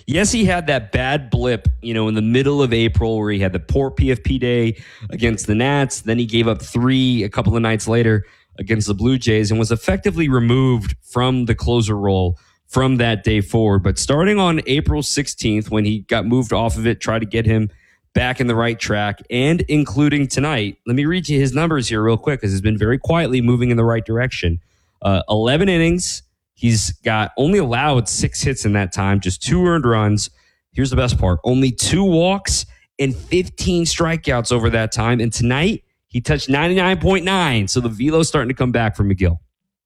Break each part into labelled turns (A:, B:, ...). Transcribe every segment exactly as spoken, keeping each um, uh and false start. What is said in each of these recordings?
A: yes, he had that bad blip, you know, in the middle of April where he had the poor P F P day against the Nats. Then he gave up three a couple of nights later against the Blue Jays and was effectively removed from the closer role from that day forward. But starting on April sixteenth, when he got moved off of it, tried to get him back in the right track, and including tonight, let me read you his numbers here real quick because he's been very quietly moving in the right direction. Uh, eleven innings. He's got only allowed six hits in that time, just two earned runs. Here's the best part. Only two walks and fifteen strikeouts over that time. And tonight, he touched ninety-nine point nine. So the velo's starting to come back for Megill.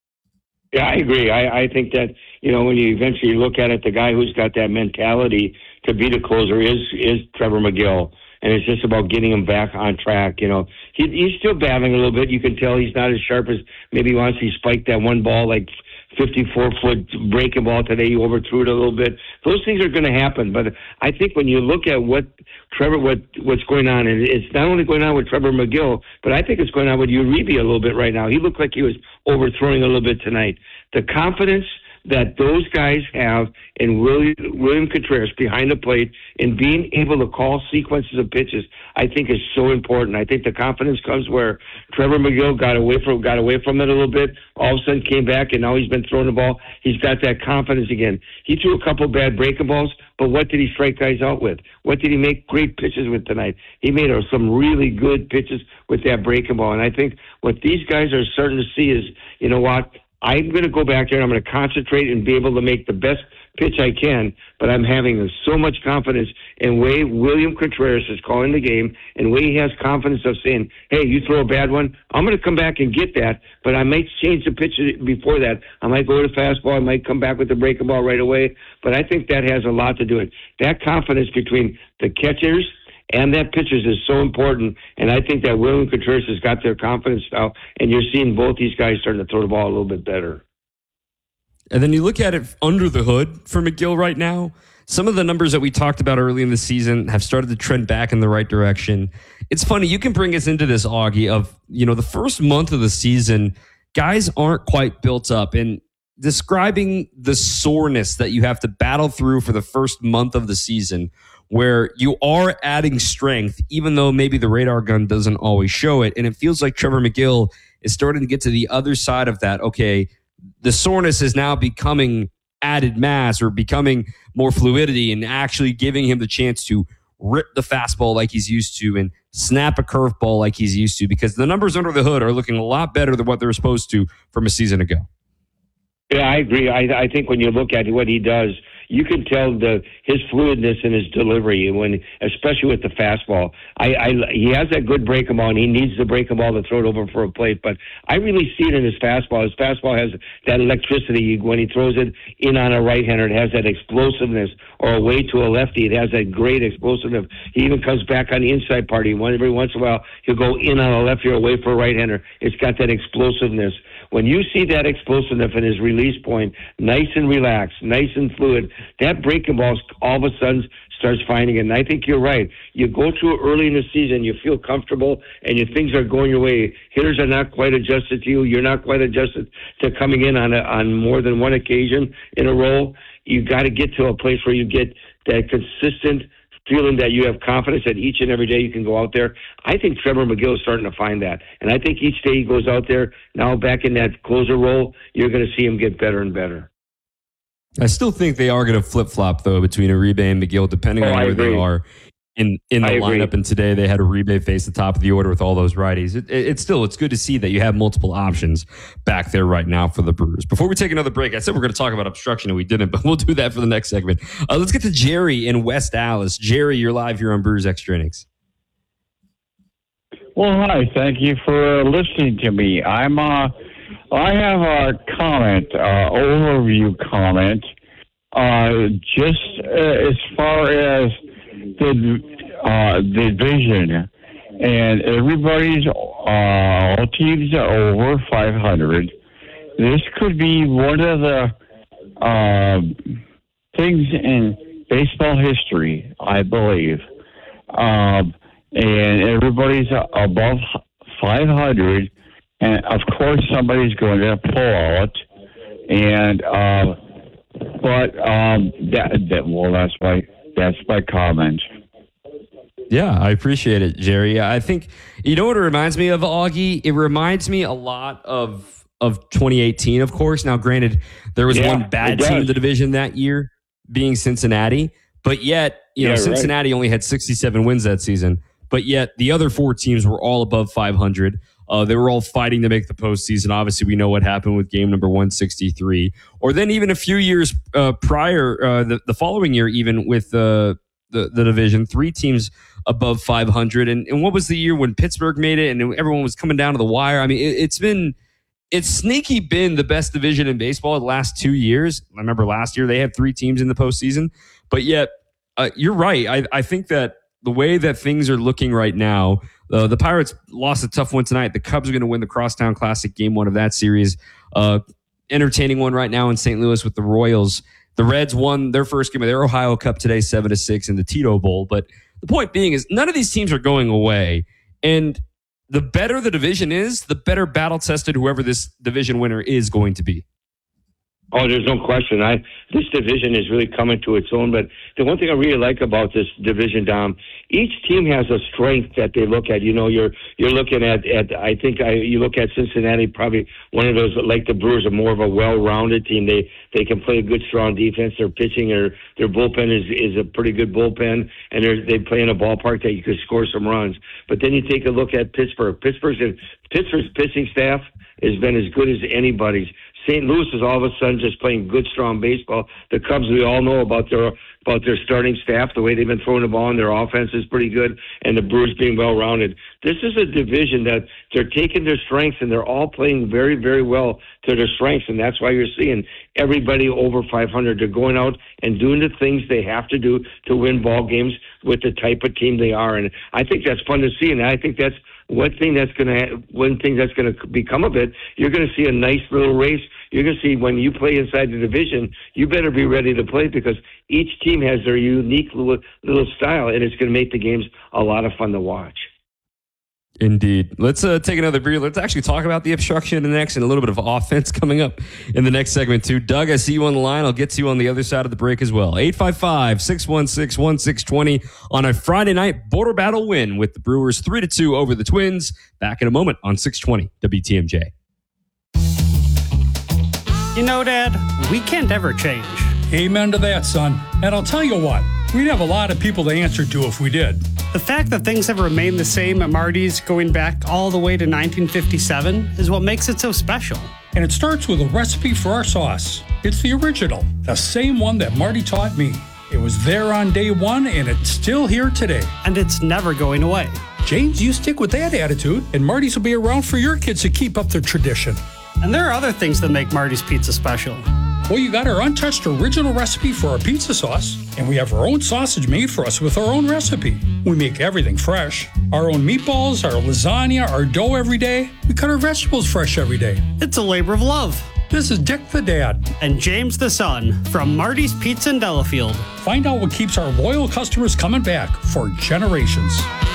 B: Yeah, I agree. I, I think that, you know, when you eventually look at it, the guy who's got that mentality to be the closer is is Trevor Megill. And it's just about getting him back on track. You know, he, he's still battling a little bit. You can tell he's not as sharp as maybe once he spiked that one ball, like fifty-four foot breaking ball today. He overthrew it a little bit. Those things are going to happen. But I think when you look at what Trevor, what what's going on, and it's not only going on with Trevor Megill, but I think it's going on with Uribe a little bit right now. He looked like he was overthrowing a little bit tonight. The confidence that those guys have in William, William Contreras behind the plate and being able to call sequences of pitches, I think is so important. I think the confidence comes where Trevor Megill got away from got away from it a little bit, all of a sudden came back, and now he's been throwing the ball. He's got that confidence again. He threw a couple bad breaking balls, but what did he strike guys out with? What did he make great pitches with tonight? He made uh, some really good pitches with that breaking ball, and I think what these guys are starting to see is, you know what, I'm going to go back there and I'm going to concentrate and be able to make the best pitch I can, but I'm having so much confidence in the way William Contreras is calling the game and the way he has confidence of saying, hey, you throw a bad one, I'm going to come back and get that, but I might change the pitch before that. I might go to fastball, I might come back with the breaking ball right away, but I think that has a lot to do with it. That confidence between the catchers and that pitchers is so important, and I think that William Contreras has got their confidence now, and you're seeing both these guys starting to throw the ball a little bit better.
A: And then you look at it under the hood for Megill right now. Some of the numbers that we talked about early in the season have started to trend back in the right direction. It's funny, you can bring us into this, Augie, of, you know, the first month of the season, guys aren't quite built up, and describing the soreness that you have to battle through for the first month of the season, where you are adding strength, even though maybe the radar gun doesn't always show it. And it feels like Trevor Megill is starting to get to the other side of that. Okay, the soreness is now becoming added mass or becoming more fluidity and actually giving him the chance to rip the fastball like he's used to and snap a curveball like he's used to, because the numbers under the hood are looking a lot better than what they're supposed to from a season ago.
B: Yeah, I agree. I, I think when you look at what he does, you can tell the his fluidness in his delivery, and when especially with the fastball. I, I he has that good breaking ball, and he needs the breaking ball to throw it over for a plate. But I really see it in his fastball. His fastball has that electricity when he throws it in on a right-hander. It has that explosiveness, or away to a lefty. It has that great explosiveness. He even comes back on the inside part. Every once in a while, he'll go in on a lefty or away for a right-hander. It's got that explosiveness. When you see that explosiveness in his release point, nice and relaxed, nice and fluid, that breaking ball all of a sudden starts finding it. And I think you're right. You go through early in the season, you feel comfortable, and your things are going your way. Hitters are not quite adjusted to you. You're not quite adjusted to coming in on a, on more than one occasion in a row. You got to get to a place where you get that consistent feeling that you have confidence that each and every day you can go out there. I think Trevor Megill is starting to find that. And I think each day he goes out there, now back in that closer role, you're going to see him get better and better.
A: I still think they are going to flip-flop, though, between Uribe and Megill, depending
B: oh,
A: on where they are in, in the
B: I
A: lineup.
B: agree.
A: And today they had Uribe face the top of the order with all those righties. It, it, it's still, it's good to see that you have multiple options back there right now for the Brewers. Before we take another break, I said we're going to talk about obstruction, and we didn't, but we'll do that for the next segment. Uh, let's get to Jerry in West Allis. Jerry, you're live here on Brewers Extra Innings.
C: Well, hi. Thank you for listening to me. I'm, uh, I have a comment, uh, overview comment, uh, just uh, as far as the, uh, the division. And everybody's, uh, all teams are over five hundred. This could be one of the, uh, things in baseball history, I believe. Um, and everybody's above five hundred, and of course somebody's going to pull out, and uh, But um, that, that well, that's my that's my comment.
A: Yeah, I appreciate it, Jerry. I think, you know what it reminds me of, Augie? It reminds me a lot of of twenty eighteen, of course. Now, granted, there was
B: Yeah,
A: one bad
B: it
A: team in
B: does.
A: the division that year, being Cincinnati. But yet, you know,
B: Yeah, right.
A: Cincinnati only had sixty-seven wins that season. But yet, the other four teams were all above five hundred. Uh, they were all fighting to make the postseason. Obviously, we know what happened with game number one sixty-three. Or then even a few years uh, prior, uh, the, the following year, even with uh, the, the division, three teams above five hundred. And, and what was the year when Pittsburgh made it and everyone was coming down to the wire? I mean, it, it's been, it's sneaky been the best division in baseball the last two years. I remember last year they had three teams in the postseason. But yet, uh, you're right. I, I think that the way that things are looking right now, uh, the Pirates lost a tough one tonight. The Cubs are going to win the Crosstown Classic, game one of that series. Uh, entertaining one right now in Saint Louis with the Royals. The Reds won their first game of their Ohio Cup today, seven to six in the Tito Bowl. But the point being is none of these teams are going away. And the better the division is, the better battle-tested whoever this division winner is going to be.
B: Oh, there's no question. I this division is really coming to its own. But the one thing I really like about this division, Dom, each team has a strength that they look at. You know, you're you're looking at at I think I you look at Cincinnati, probably one of those, like the Brewers, are more of a well-rounded team. They they can play a good, strong defense. Their pitching or their bullpen is is a pretty good bullpen, and they they play in a ballpark that you could score some runs. But then you take a look at Pittsburgh. Pittsburgh's Pittsburgh's pitching staff has been as good as anybody's. Saint Louis is all of a sudden just playing good, strong baseball. The Cubs, we all know about their about their starting staff, the way they've been throwing the ball, and their offense is pretty good, and the Brewers being well-rounded. This is a division that they're taking their strengths, and they're all playing very, very well to their strengths, and that's why you're seeing everybody over five hundred. They're going out and doing the things they have to do to win ball games with the type of team they are, and I think that's fun to see, and I think that's one thing that's going to one thing that's going to become of it. You're going to see a nice little race. You're going to see when you play inside the division, you better be ready to play because each team has their unique little, little style, and it's going to make the games a lot of fun to watch.
A: Indeed. Let's uh, take another breather. Let's actually talk about the obstruction in the next and a little bit of offense coming up in the next segment too. Doug, I see you on the line. I'll get to you on the other side of the break as well. eight five five, six one six, one six two zero on a Friday night border battle win with the Brewers three to two over the Twins. Back in a moment on six twenty W T M J.
D: You know, Dad, we can't ever change.
E: Amen to that, son. And I'll tell you what, we'd have a lot of people to answer to if we did.
D: The fact that things have remained the same at Marty's going back all the way to nineteen fifty-seven is what makes it so special.
E: And it starts with a recipe for our sauce. It's the original, the same one that Marty taught me. It was there on day one, and it's still here today.
D: And it's never going away.
E: James, you stick with that attitude, and Marty's will be around for your kids to keep up their tradition.
D: And there are other things that make Marty's Pizza special.
E: Well, you got our untouched original recipe for our pizza sauce, and we have our own sausage made for us with our own recipe. We make everything fresh. Our own meatballs, our lasagna, our dough every day. We cut our vegetables fresh every day.
D: It's a labor of love.
E: This is Dick the Dad.
D: And James the Son from Marty's Pizza in Delafield.
E: Find out what keeps our loyal customers coming back for generations.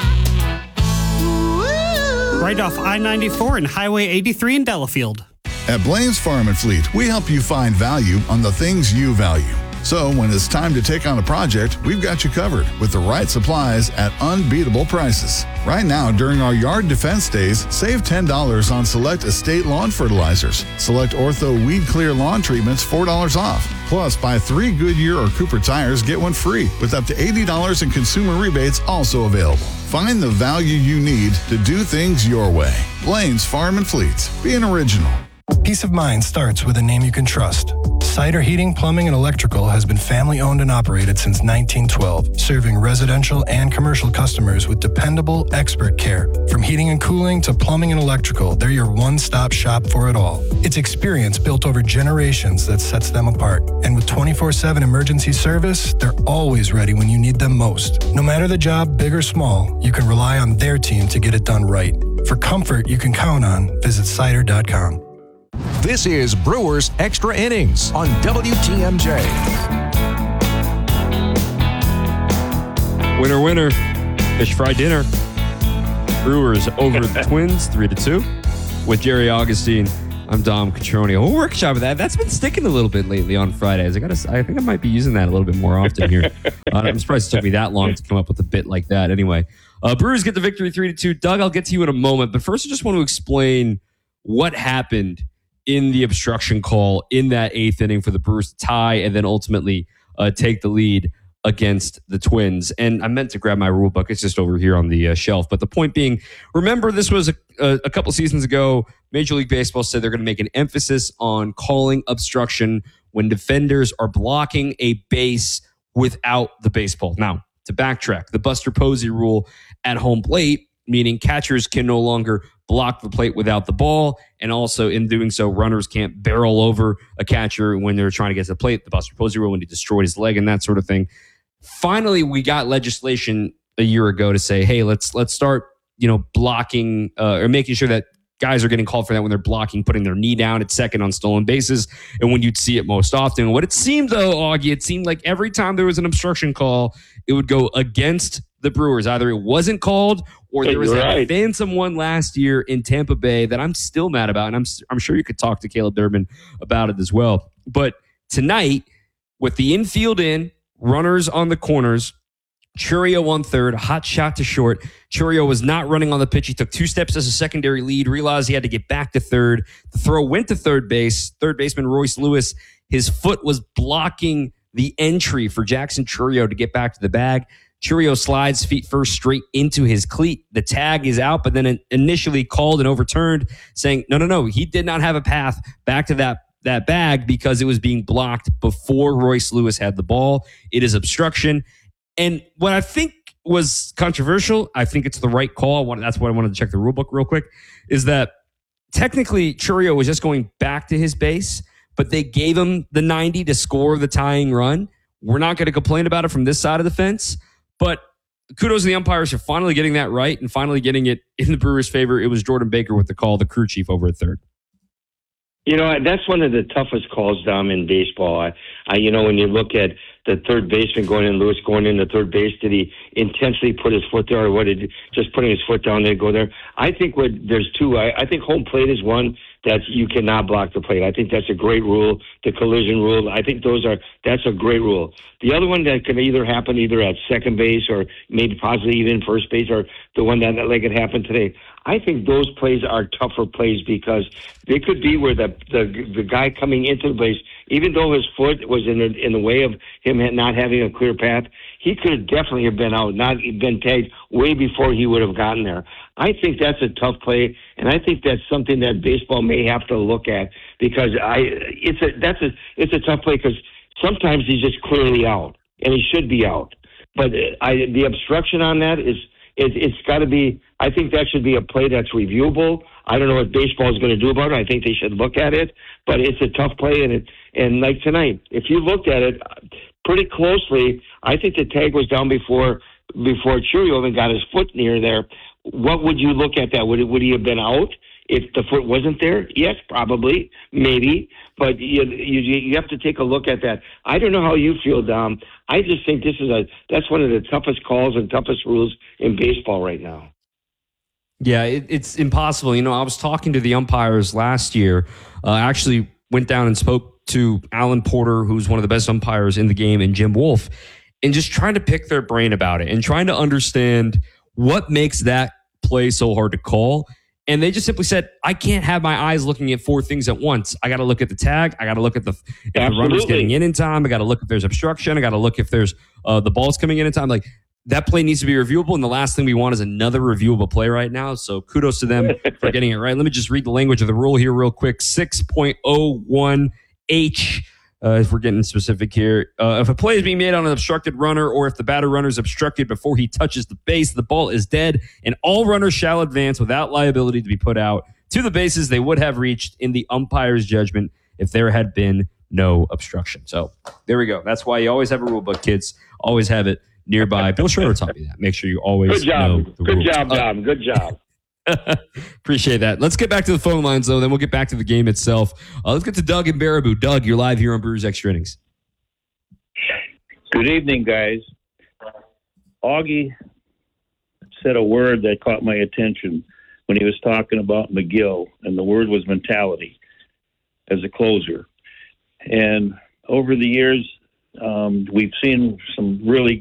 D: Right off I ninety-four and Highway eighty-three in Delafield.
F: At Blaine's Farm and Fleet, we help you find value on the things you value. So when it's time to take on a project, we've got you covered with the right supplies at unbeatable prices. Right now, during our yard defense days, save ten dollars on select estate lawn fertilizers. Select Ortho Weed Clear lawn treatments, four dollars off. Plus, buy three Goodyear or Cooper tires, get one free, with up to eighty dollars in consumer rebates also available. Find the value you need to do things your way. Blaine's Farm and Fleet. Be an original.
G: Peace of mind starts with a name you can trust. Cider Heating, Plumbing, and Electrical has been family-owned and operated since nineteen twelve, serving residential and commercial customers with dependable, expert care. From heating and cooling to plumbing and electrical, they're your one-stop shop for it all. It's experience built over generations that sets them apart. And with twenty-four seven emergency service, they're always ready when you need them most. No matter the job, big or small, you can rely on their team to get it done right. For comfort you can count on, visit cider dot com.
H: This is Brewers Extra Innings on W T M J.
A: Winner, winner, fish fry dinner. Brewers over the Twins, three to two, with Jerry Augustine I'm Dom Catroni. We'll workshop with that. That's been sticking a little bit lately on Fridays. I got to. I think I might be using that a little bit more often here. uh, I'm surprised it took me that long to come up with a bit like that. Anyway, uh, Brewers get the victory three to two. Doug, I'll get to you in a moment, but first I just want to explain what happened in the obstruction call in that eighth inning for the Brewers to tie and then ultimately uh, take the lead against the Twins. And I meant to grab my rule book. It's just over here on the uh, shelf. But the point being, remember this was a, a, a couple seasons ago, Major League Baseball said they're going to make an emphasis on calling obstruction when defenders are blocking a base without the baseball. Now, to backtrack, the Buster Posey rule at home plate, meaning catchers can no longer block the plate without the ball, and also in doing so, runners can't barrel over a catcher when they're trying to get to the plate. The Buster Posey rule when he destroyed his leg and that sort of thing. Finally, we got legislation a year ago to say, hey, let's let's start, you know, blocking uh, or making sure that guys are getting called for that when they're blocking, putting their knee down at second on stolen bases, and when you'd see it most often. What it seemed, though, Augie, it seemed like every time there was an obstruction call, it would go against the Brewers. Either it wasn't called or there was
B: right.
A: a phantom one last year in Tampa Bay that I'm still mad about, and I'm I'm sure you could talk to Caleb Durbin about it as well. But tonight, with the infield in, runners on the corners, Chourio on third, hot shot to short. Chourio was not running on the pitch. He took two steps as a secondary lead, realized he had to get back to third. The throw went to third base. Third baseman Royce Lewis, his foot was blocking the entry for Jackson Chourio to get back to the bag. Chourio slides feet first straight into his cleat. The tag is out, but then initially called and overturned, saying, no, no, no, he did not have a path back to that that bag because it was being blocked before Royce Lewis had the ball. It is obstruction. And what I think was controversial, I think it's the right call. I want, that's why I wanted to check the rule book real quick, is that technically Chourio was just going back to his base, but they gave him the ninety to score the tying run. We're not going to complain about it from this side of the fence, but kudos to the umpires for finally getting that right and finally getting it in the Brewers' favor. It was Jordan Baker with the call, the crew chief over at third.
B: You know, that's one of the toughest calls, Dom, in baseball. I, I, you know, when you look at the third baseman going in, Lewis going into third base, did he intentionally put his foot there, or what did just putting his foot down there go there? I think what there's two. I, I think home plate is one that you cannot block the plate. I think that's a great rule. The collision rule, I think those are that's a great rule. The other one that can either happen either at second base or maybe possibly even first base, or the one that like it happened today. I think those plays are tougher plays because they could be where the the the guy coming into the base, even though his foot was in the, in the way of him not having a clear path, he could have definitely have been out, not been tagged way before he would have gotten there. I think that's a tough play, and I think that's something that baseball may have to look at because I it's a that's a it's a tough play because sometimes he's just clearly out and he should be out, but I the obstruction on that is. It, it's got to be, I think that should be a play that's reviewable. I don't know what baseball is going to do about it. I think they should look at it, but it's a tough play. And, it, and like tonight, if you looked at it pretty closely, I think the tag was down before before Chourio even got his foot near there. What would you look at that? Would, it, would he have been out if the foot wasn't there? Yes, probably, maybe. But you, you you have to take a look at that. I don't know how you feel, Dom. I just think this is a that's one of the toughest calls and toughest rules in baseball right now.
A: Yeah, it, it's impossible. You know, I was talking to the umpires last year. Uh, I actually went down and spoke to Alan Porter, who's one of the best umpires in the game, and Jim Wolf, and just trying to pick their brain about it and trying to understand what makes that play so hard to call. And they just simply said, I can't have my eyes looking at four things at once. I got to look at the tag. I got to look at the, if the runner's getting in in time. I got to look if there's obstruction. I got to look if there's uh, the ball's coming in in time. Like, that play needs to be reviewable. And the last thing we want is another reviewable play right now. So kudos to them for getting it right. Let me just read the language of the rule here real quick. six point oh one H. Uh, if we're getting specific here, uh, if a play is being made on an obstructed runner or if the batter runner is obstructed before he touches the base, the ball is dead and all runners shall advance without liability to be put out to the bases they would have reached in the umpire's judgment if there had been no obstruction. So there we go. That's why you always have a rule book, kids. Always have it nearby. Bill Schroeder taught me that. Make sure you always
B: Good job.
A: know the
B: Good
A: rules.
B: job, Dom. Good job.
A: Appreciate that. Let's get back to the phone lines, though. Then we'll get back to the game itself. Uh, let's get to Doug in Baraboo. Doug, you're live here on Brewers Extra Innings.
I: Good evening, guys. Augie said a word that caught my attention when he was talking about McGill, and the word was mentality. as a closer. And over the years, um, we've seen some really